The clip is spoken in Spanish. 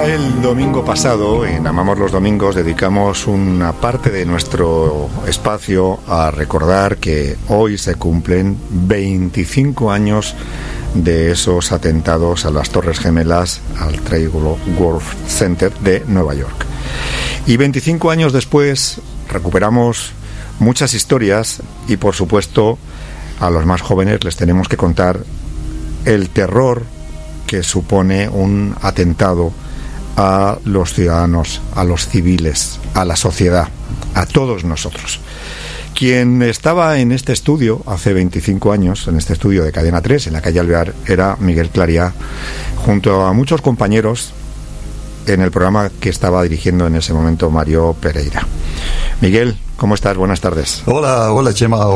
El domingo pasado, en Amamos los Domingos, dedicamos una parte de nuestro espacio a recordar que hoy se cumplen 25 años de esos atentados a las Torres Gemelas, al Trade World Center de Nueva York. Y 25 años después recuperamos muchas historias y, por supuesto, a los más jóvenes les tenemos que contar el terror que supone un atentado a los ciudadanos, a los civiles, a la sociedad, a todos nosotros. Quien estaba en este estudio hace 25 años, en este estudio de Cadena 3, en la calle Alvear, era Miguel Clariá, junto a muchos compañeros en el programa que estaba dirigiendo en ese momento Mario Pereira. Miguel, ¿cómo estás? Buenas tardes. Hola Chema.